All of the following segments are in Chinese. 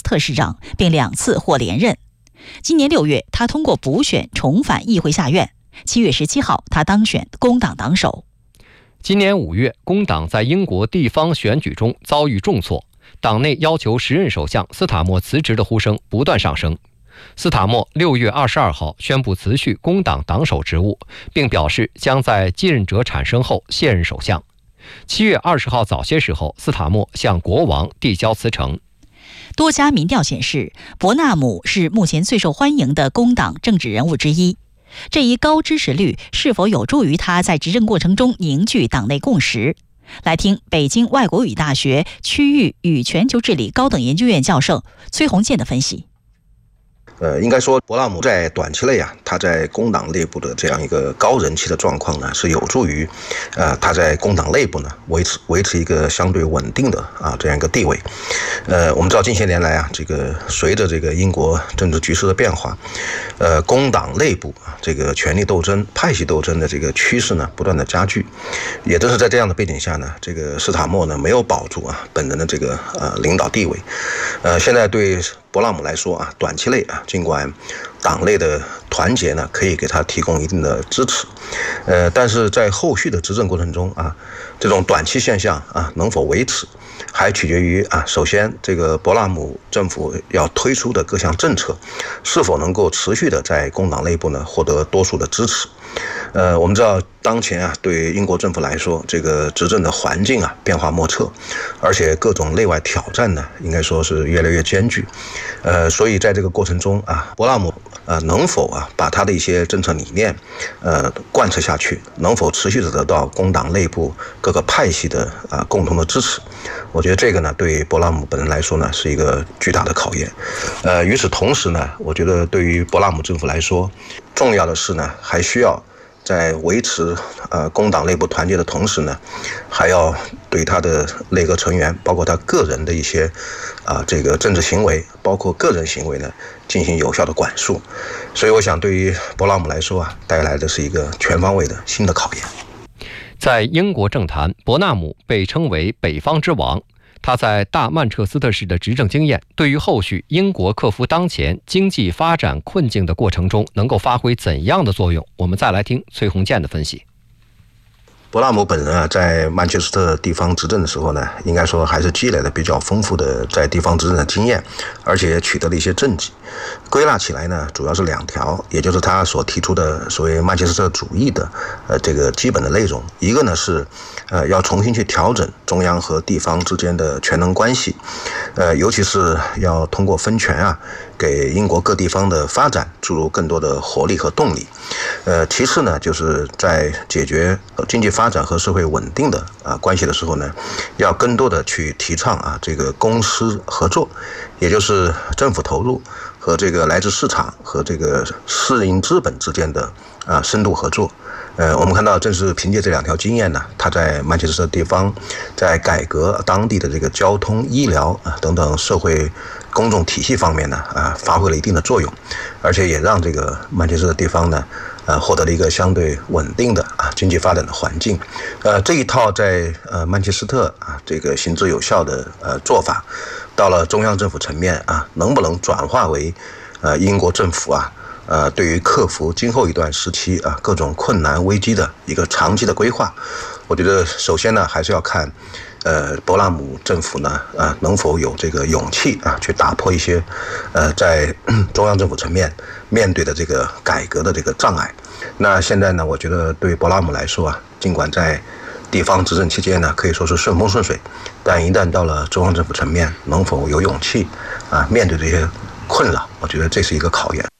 特市长，并2次获连任。今年6月，他通过补选重返议会下院。7月17号，他当选工党党首。 今年5月，工党在英国地方选举中遭遇重挫，党内要求时任首相斯塔默辞职的呼声不断上升。斯塔默6月22号宣布辞去工党党首职务，并表示将在继任者产生后卸任首相。7月20号早些时候，斯塔默向国王递交辞呈。 多家民调显示，伯纳姆是目前最受欢迎的工党政治人物之一。这一高支持率是否有助于他在执政过程中凝聚党内共识？来听北京外国语大学区域与全球治理高等研究院教授崔洪建的分析。 应该说，伯纳姆在短期内他在工党内部的这样一个高人气的状况呢，是有助于，他在工党内部呢维持一个相对稳定的这样一个地位。我们知道近些年来这个随着这个英国政治局势的变化，工党内部这个权力斗争、派系斗争的这个趋势呢不断的加剧。也正是在这样的背景下呢，这个斯塔默呢没有保住本人的这个领导地位。现在对伯纳姆来说短期内尽管党内的团结呢可以给他提供一定的支持，但是在后续的执政过程中这种短期现象能否维持，还取决于首先这个伯纳姆政府要推出的各项政策是否能够持续的在工党内部呢获得多数的支持。我们知道当前对英国政府来说，这个执政的环境变化莫测，而且各种内外挑战呢应该说是越来越艰巨。所以在这个过程中伯纳姆能否把他的一些政策理念贯彻下去，能否持续的得到工党内部各个派系的共同的支持，我觉得这个呢对伯纳姆本人来说呢是一个巨大的考验。与此同时呢，我觉得对于伯纳姆政府来说，重要的是呢还需要在维持工党内部团结的同时呢，还要对他的内阁成员，包括他个人的一些这个政治行为，包括个人行为呢，进行有效的管束。所以我想，对于伯纳姆来说带来的是一个全方位的新的考验。 在英国政坛，伯纳姆被称为北方之王。他在大曼彻斯特市的执政经验，对于后续英国克服当前经济发展困境的过程中能够发挥怎样的作用？我们再来听崔洪建的分析。 伯纳姆本人在曼彻斯特地方执政的时候呢，应该说还是积累了比较丰富的在地方执政的经验，而且也取得了一些政绩。归纳起来呢，主要是2条，也就是他所提出的所谓曼彻斯特主义的这个基本的内容。一个呢是要重新去调整中央和地方之间的权能关系，尤其是要通过分权给英国各地方的发展注入更多的活力和动力。其次呢，就是在解决经济发展和社会稳定的关系的时候呢，要更多的去提倡这个公私合作，也就是政府投入和这个来自市场和这个私营资本之间的深度合作。我们看到正是凭借这2条经验呢，他在曼彻斯特地方在改革当地的这个交通、医疗等等社会公众体系方面呢发挥了一定的作用，而且也让这个曼彻斯特地方呢获得了一个相对稳定的经济发展的环境。这一套在曼彻斯特这个行之有效的做法，到了中央政府层面能不能转化为英国政府对于克服今后一段时期各种困难危机的一个长期的规划？我觉得首先呢还是要看伯纳姆政府呢能否有这个勇气去打破一些在中央政府层面面对的这个改革的这个障碍。那现在呢，我觉得对伯纳姆来说尽管在地方执政期间呢可以说是顺风顺水，但一旦到了中央政府层面，能否有勇气面对这些困扰，我觉得这是一个考验。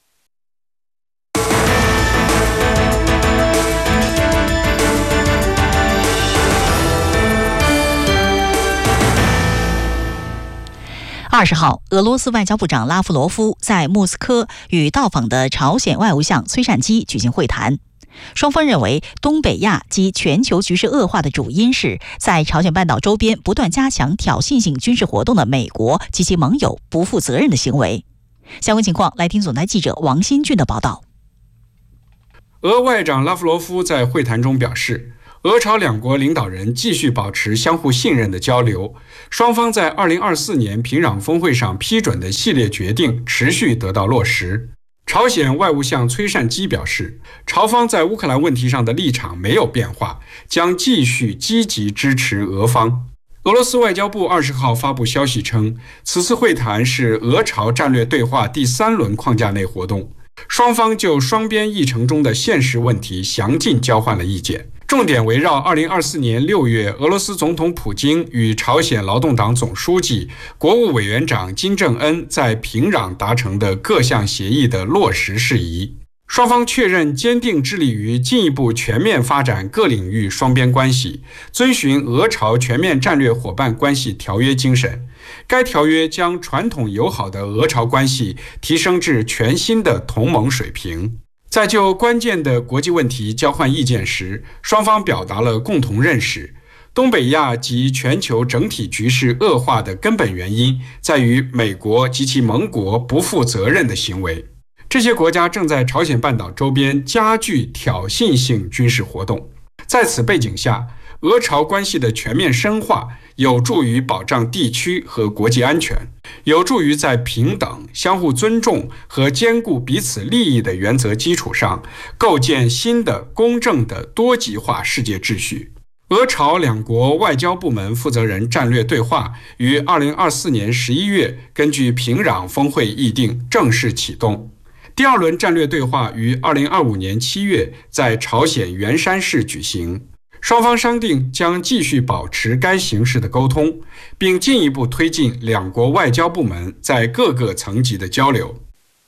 20号，俄罗斯外交部长拉夫罗夫在莫斯科与到访的朝鲜外务相崔善基举行会谈。双方认为，东北亚及全球局势恶化的主因是在朝鲜半岛周边不断加强挑衅性军事活动的美国及其盟友不负责任的行为。相关情况，来听总台记者王新俊的报道。 俄外长拉夫罗夫在会谈中表示，俄俄朝两国领导人继续保持相互信任的交流，双方在2024年平壤峰会上批准的系列决定持续得到落实。朝鲜外务相崔善基表示，朝方在乌克兰问题上的立场没有变化，将继续积极支持俄方。俄罗斯外交部20号发布消息称，此次会谈是俄朝战略对话第3轮框架内活动，双方就双边议程中的现实问题详尽交换了意见，重点围绕2024年6月俄罗斯总统普京与朝鲜劳动党总书记、国务委员长金正恩在平壤达成的各项协议的落实事宜。双方确认坚定致力于进一步全面发展各领域双边关系，遵循俄朝全面战略伙伴关系条约精神。该条约将传统友好的俄朝关系提升至全新的同盟水平。在就关键的国际问题交换意见时，双方表达了共同认识。东北亚及全球整体局势恶化的根本原因在于美国及其盟国不负责任的行为。这些国家正在朝鲜半岛周边加剧挑衅性军事活动。在此背景下，俄朝关系的全面深化有助于保障地区和国际安全，有助于在平等、相互尊重和兼顾彼此利益的原则基础上，构建新的公正的多极化世界秩序。俄朝两国外交部门负责人战略对话于2024年11月根据平壤峰会议定正式启动。第2轮战略对话于2025年7月在朝鲜元山市举行，双方商定将继续保持该形式的沟通，并进一步推进两国外交部门在各个层级的交流。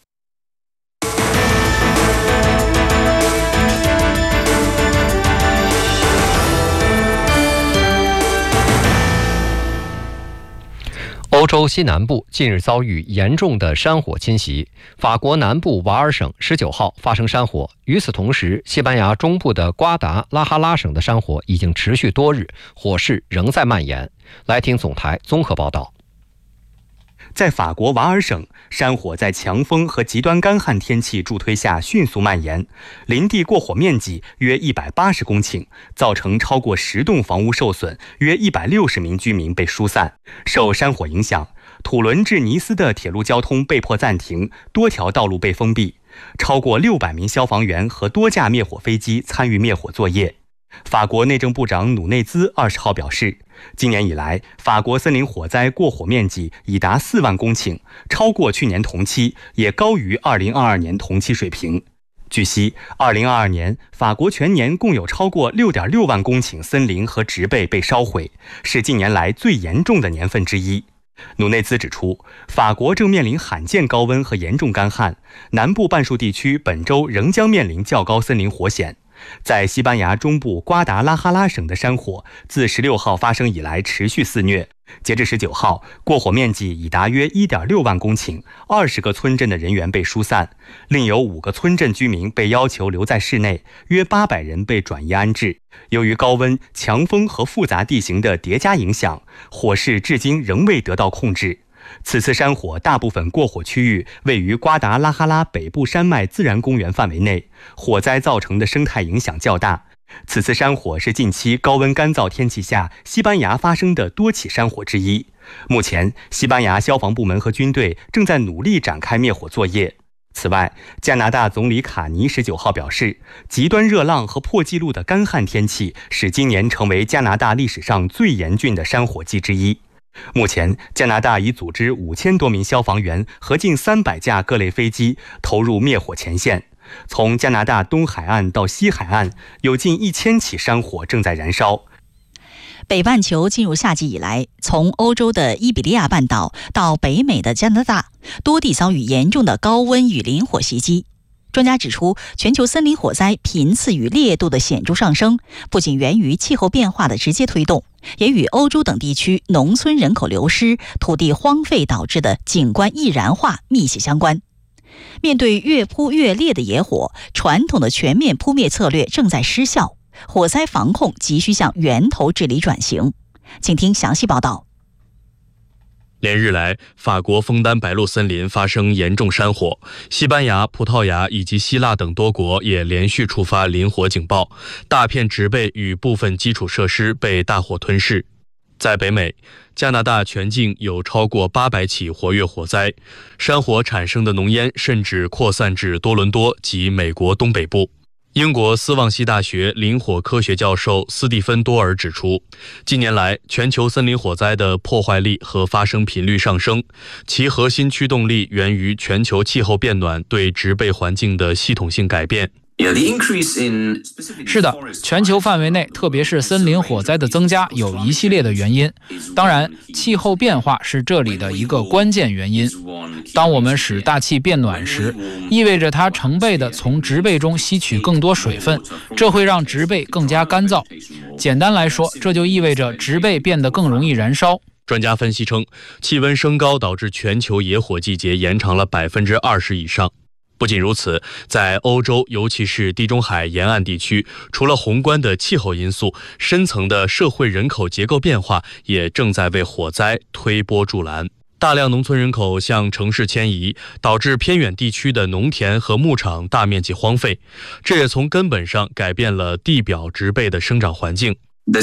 欧洲西南部近日遭遇严重的山火侵袭，法国南部瓦尔省19号发生山火。与此同时，西班牙中部的瓜达拉哈拉省的山火已经持续多日，火势仍在蔓延。来听总台综合报道。 在法国瓦尔省，山火在强风和极端干旱天气助推下迅速蔓延，林地过火面积约180公顷，造成超过10栋房屋受损，约160名居民被疏散。受山火影响，土伦至尼斯的铁路交通被迫暂停，多条道路被封闭，超过600名消防员和多架灭火飞机参与灭火作业。法国内政部长努内兹20号表示，今年以来，法国森林火灾过火面积已达4万公顷，超过去年同期，也高于2022年同期水平。据悉，2022年法国全年共有超过6.6万公顷森林和植被被烧毁，是近年来最严重的年份之一。努内兹指出，法国正面临罕见高温和严重干旱，南部半数地区本周仍将面临较高森林火险。在西班牙中部瓜达拉哈拉省的山火自16号发生以来持续肆虐，截至19号，过火面积已达约 1.6 万公顷，20个村镇的人员被疏散，另有5个村镇居民被要求留在室内，约800人被转移安置。由于高温、强风和复杂地形的叠加影响，火势至今仍未得到控制。此次山火大部分过火区域位于瓜达拉哈拉北部山脉自然公园范围内，火灾造成的生态影响较大。此次山火是近期高温干燥天气下西班牙发生的多起山火之一。目前，西班牙消防部门和军队正在努力展开灭火作业。此外，加拿大总理卡尼19号表示，极端热浪和破纪录的干旱天气使今年成为加拿大历史上最严峻的山火季之一。目前，加拿大已组织5000多名消防员和近300架各类飞机投入灭火前线。从加拿大东海岸到西海岸，有近1000起山火正在燃烧。 北半球进入夏季以来，从欧洲的伊比利亚半岛到北美的加拿大，多地遭遇严重的高温与林火袭击。专家指出，全球森林火灾频次与烈度的显著上升，不仅源于气候变化的直接推动，也与欧洲等地区农村人口流失、土地荒废导致的景观易燃化密切相关。面对越扑越烈的野火，传统的全面扑灭策略正在失效，火灾防控急需向源头治理转型。请听详细报道。 连日来，法国枫丹白露森林发生严重山火，西班牙、葡萄牙以及希腊等多国也连续触发林火警报，大片植被与部分基础设施被大火吞噬。在北美，加拿大全境有超过800起活跃火灾，山火产生的浓烟甚至扩散至多伦多及美国东北部。英国斯旺西大学林火科学教授斯蒂芬·多尔指出，近年来全球森林火灾的破坏力和发生频率上升，其核心驱动力源于全球气候变暖对植被环境的系统性改变。 是的，全球范围内，特别是森林火灾的增加有一系列的原因。当然，气候变化是这里的一个关键原因。当我们使大气变暖时，意味着它成倍地从植被中吸取更多水分，这会让植被更加干燥。简单来说，这就意味着植被变得更容易燃烧。 专家分析称，气温升高导致全球野火季节延长了20%以上。不仅如此，在欧洲，尤其是地中海沿岸地区，除了宏观的气候因素，深层的社会人口结构变化也正在为火灾推波助澜。大量农村人口向城市迁移，导致偏远地区的农田和牧场大面积荒废，这也从根本上改变了地表植被的生长环境。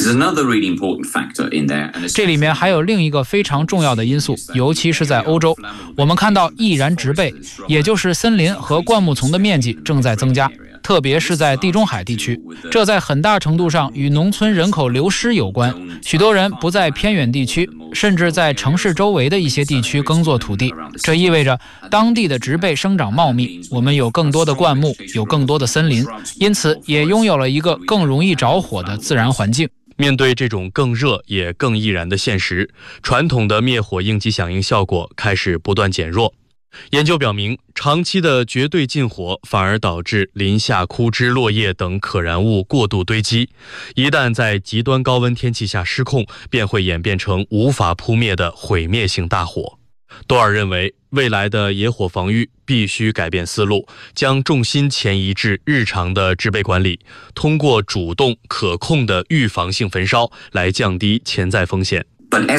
这里面还有另一个非常重要的因素，尤其是在欧洲，我们看到易燃植被，也就是森林和灌木丛的面积正在增加，特别是在地中海地区，这在很大程度上与农村人口流失有关。许多人不在偏远地区，甚至在城市周围的一些地区耕作土地，这意味着当地的植被生长茂密，我们有更多的灌木，有更多的森林，因此也拥有了一个更容易着火的自然环境。 面对这种更热也更易燃的现实，传统的灭火应急响应效果开始不断减弱。研究表明，长期的绝对禁火反而导致林下枯枝落叶等可燃物过度堆积，一旦在极端高温天气下失控，便会演变成无法扑灭的毁灭性大火。多尔认为，未来的野火防御必须改变思路，将重心前移至日常的植被管理，通过主动可控的预防性焚烧来降低潜在风险。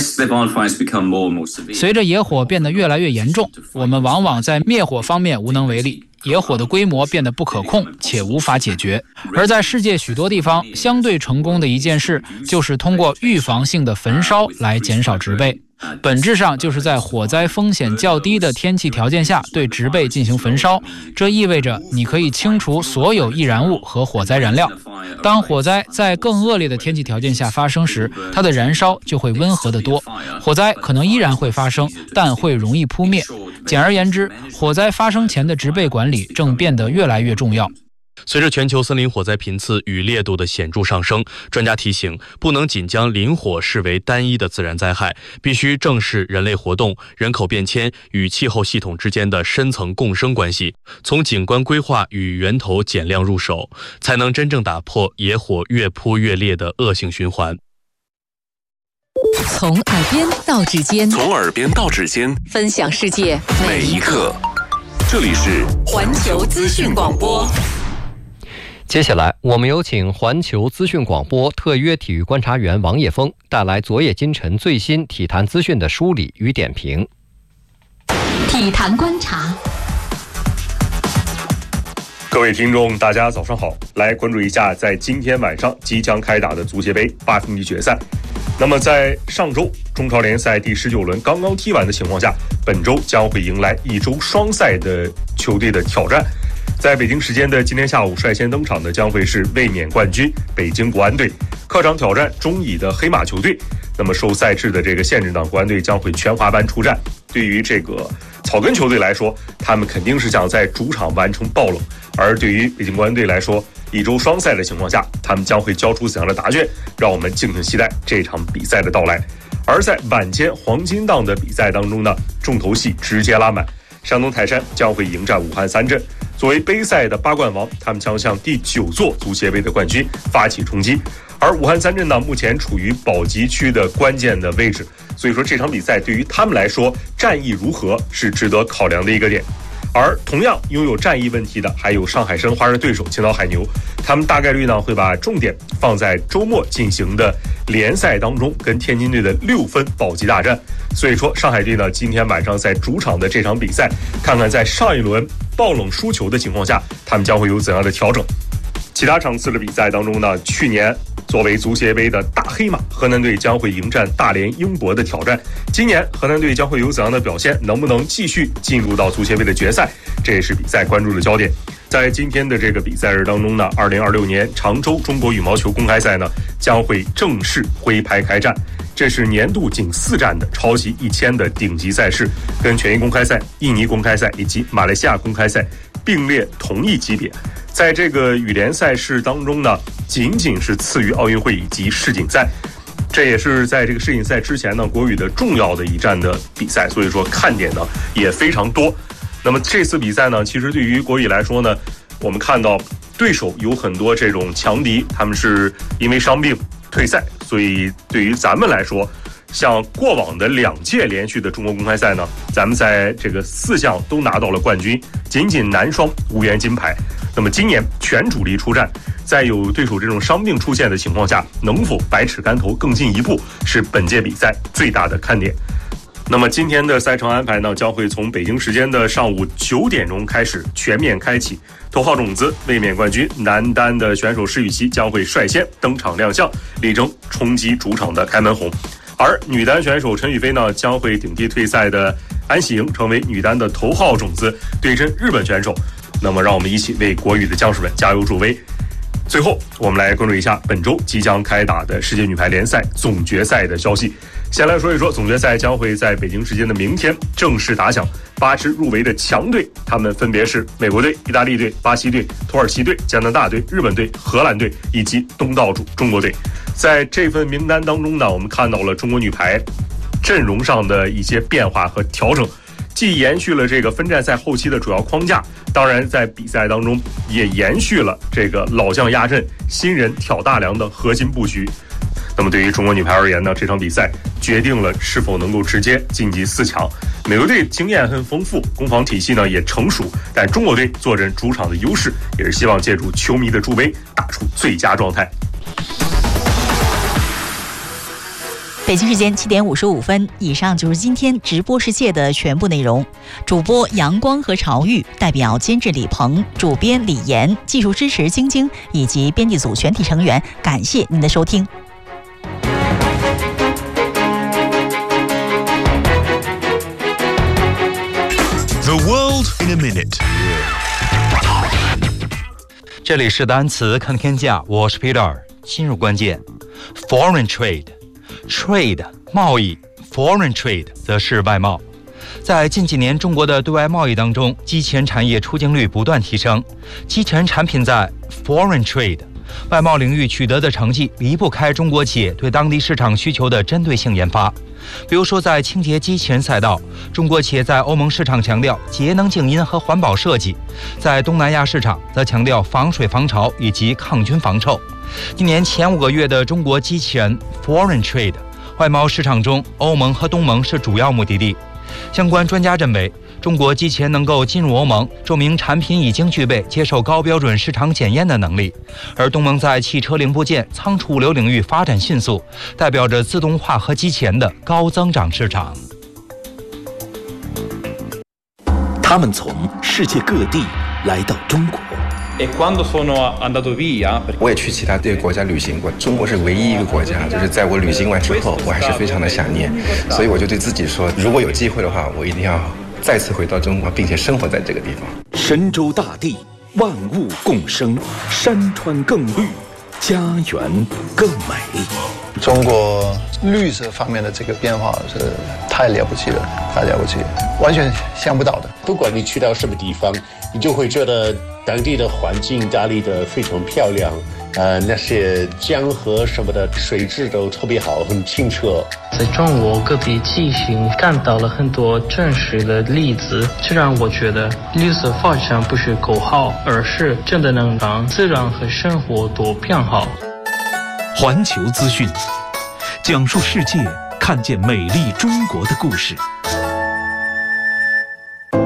随着野火变得越来越严重，我们往往在灭火方面无能为力，野火的规模变得不可控且无法解决。而在世界许多地方，相对成功的一件事就是通过预防性的焚烧来减少植被。本质上就是在火灾风险较低的天气条件下对植被进行焚烧，这意味着你可以清除所有易燃物和火灾燃料。当火灾在更恶劣的天气条件下发生时，它的燃烧就会温和得多。火灾可能依然会发生，但会容易扑灭。简而言之，火灾发生前的植被管理正变得越来越重要。 随着全球森林火灾频次与烈度的显著上升，专家提醒，不能仅将林火视为单一的自然灾害，必须正视人类活动、人口变迁与气候系统之间的深层共生关系，从景观规划与源头减量入手，才能真正打破野火越扑越烈的恶性循环。 从耳边到指尖， 从耳边到指尖， 分享世界每一刻。这里是环球资讯广播。 接下来，我们有请环球资讯广播特约体育观察员王叶峰带来昨夜今晨最新体坛资讯的梳理与点评。 体坛观察。 各位听众，大家早上好，来关注一下在今天晚上即将开打的足协杯8分之一决赛。那么在上周中超联赛第19轮刚刚踢完的情况下，本周将会迎来一周双赛的球队的挑战。在北京时间的今天下午，率先登场的将会是卫冕冠军北京国安队，客场挑战中乙的黑马球队。那么受赛制的这个限制呢，国安队将会全华班出战。对于这个草根球队来说，他们肯定是想在主场完成爆冷，而对于北京国安队来说，一周双赛的情况下，他们将会交出怎样的答卷，让我们敬请期待这场比赛的到来。而在晚间黄金档的比赛当中呢，重头戏直接拉满，山东泰山将会迎战武汉三镇。作为杯赛的8冠王，他们将向第9座足协杯的冠军发起冲击。而武汉三镇呢，目前处于保级区的关键的位置，所以说这场比赛对于他们来说，战意如何是值得考量的一个点。 而同样拥有战役问题的还有上海申花的对手青岛海牛，他们大概率呢会把重点放在周末进行的联赛当中，跟天津队的6分保级大战。所以说上海队呢今天晚上在主场的这场比赛，看看在上一轮爆冷输球的情况下，他们将会有怎样的调整。其他场次的比赛当中呢，去年作为足协杯的大黑马，河南队将会迎战大连英博的挑战。今年河南队将会有怎样的表现？能不能继续进入到足协杯的决赛？这也是比赛关注的焦点。在今天的这个比赛日当中呢，2026年常州中国羽毛球公开赛呢将会正式挥拍开战。这是年度仅4站的超级1000的顶级赛事，跟全英公开赛、印尼公开赛以及马来西亚公开赛并列同一级别。在这个羽联赛事当中呢，仅仅是次于奥运会以及世锦赛，这也是在这个世锦赛之前呢，国羽的重要的一站的比赛，所以说看点呢也非常多。那么这次比赛呢，其实对于国羽来说呢，我们看到对手有很多这种强敌，他们是因为伤病退赛，所以对于咱们来说，像过往的2届连续的中国公开赛呢，咱们在这个4项都拿到了冠军，仅仅男双无缘金牌。那么今年全主力出战，在有对手这种伤病出现的情况下，能否百尺竿头更进一步，是本届比赛最大的看点。那么今天的赛程安排呢，将会从北京时间的上午9点钟开始全面开启。头号种子卫冕冠军男单的选手施雨琦将会率先登场亮相，力争冲击主场的开门红。而女单选手陈雨菲呢，将会顶替退赛的安喜莹，成为女单的头号种子，对阵日本选手。那么让我们一起为国羽的将士们加油助威。最后我们来关注一下本周即将开打的世界女排联赛总决赛的消息。先来说一说总决赛将会在北京时间的明天正式打响，8支入围的强队，他们分别是美国队、意大利队、巴西队、土耳其队、加拿大队、日本队、荷兰队以及东道主中国队。在这份名单当中呢，我们看到了中国女排阵容上的一些变化和调整，既延续了这个分站赛后期的主要框架，当然在比赛当中也延续了这个老将压阵、新人挑大梁的核心布局。那么对于中国女排而言呢，这场比赛决定了是否能够直接晋级4强。美国队经验很丰富，攻防体系呢也成熟，但中国队坐镇主场的优势，也是希望借助球迷的助威，打出最佳状态。 北京时间7点55分，以上就是今天直播世界的全部内容。主播阳光和朝玉，代表监制李鹏，主编李岩，技术支持晶晶以及编辑组全体成员，感谢您的收听。 The world in a minute。 这里是单词看天下，我是 Peter。进入关键 ，foreign trade 贸易 ，foreign trade 则是外贸。在近几年中国的对外贸易当中，机器人产业出镜率不断提升，机器人产品在 foreign trade外贸领域取得的成绩离不开中国企业对当地市场需求的针对性研发。比如说，在清洁机器人赛道，中国企业在欧盟市场强调节能静音和环保设计，在东南亚市场则强调防水防潮以及抗菌防臭。今年前5个月的中国机器人 foreign trade 外贸市场中，欧盟和东盟是主要目的地。相关专家认为，中国机器人能够进入欧盟，说明产品已经具备接受高标准市场检验的能力。而东盟在汽车零部件、仓储物流领域发展迅速，代表着自动化和机器人的高增长市场。 他们从世界各地来到中国。 我也去其他这个国家旅行过，中国是唯一一个国家，就是在我旅行完之后，我还是非常的想念，所以我就对自己说，如果有机会的话，我一定要再次回到中国，并且生活在这个地方。 神州大地，万物共生，山川更绿，家园更美丽。 中国绿色方面的这个变化是太了不起了，太了不起了，完全想不到的。 不管你去到什么地方，你就会觉得当地的环境打理得非常漂亮，那些江河什么的水质都特别好，很清澈。 在中国各地进行看到了很多真实的例子，这让我觉得绿色发展不是口号，而是真的能让自然和生活都变好。 环球资讯，讲述世界看见美丽中国的故事。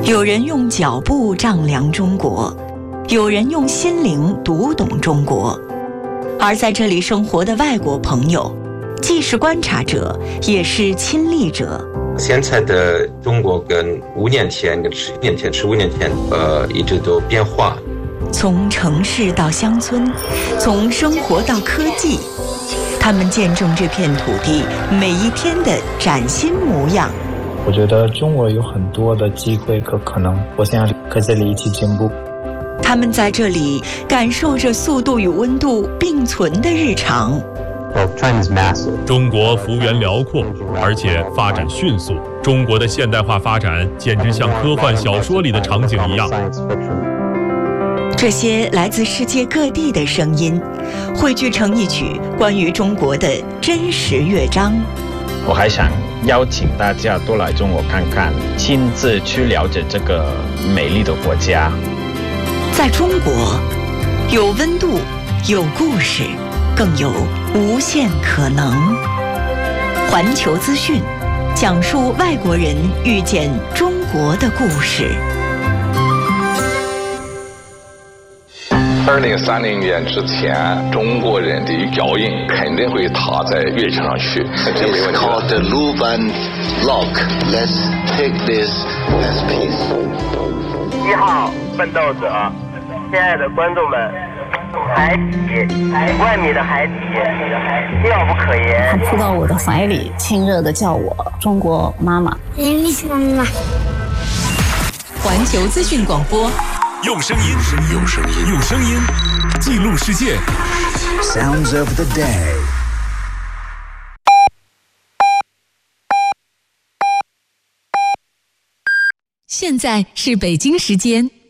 有人用脚步丈量中国，有人用心灵读懂中国。而在这里生活的外国朋友，既是观察者，也是亲历者。 现在的中国跟5年前、10年前、15年前，一直都变化。 从城市到乡村，从生活到科技，他们见证这片土地每一天的崭新模样。 我觉得中国有很多的机会和可能，我想和这里一起进步。 他们在这里感受着速度与温度并存的日常。 中国幅员辽阔，而且发展迅速。中国的现代化发展简直像科幻小说里的场景一样。 这些来自世界各地的声音，汇聚成一曲关于中国的真实乐章。 我还想邀请大家多来中国看看，亲自去了解这个美丽的国家。 在中国，有温度，有故事，更有无限可能。环球资讯，讲述外国人遇见中国的故事。 2030年之前，中国人的脚印肯定会踏在月球上去，这没问题。It's called the Luban Lock. Let's take this as peace. 1号奋斗者，亲爱的观众们，海底，5万米的海底，妙不可言。 他扑到我的怀里，亲热地叫我中国妈妈。 妈妈。环球资讯广播。 用声音记录世界。Sounds of the day。 现在是北京时间